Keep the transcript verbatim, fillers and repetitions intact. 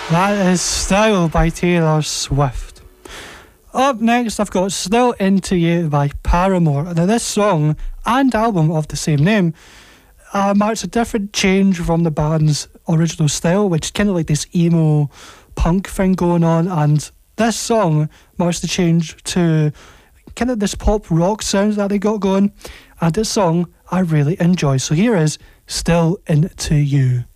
That is Style by Taylor Swift. Up next, I've got Still Into You by Paramore. Now, this song and album of the same name uh, marks a different change from the band's original style, which is kind of like this emo punk thing going on, and this song marks the change to kind of this pop rock sound that they got going, and this song I really enjoy. So here is Still Into You.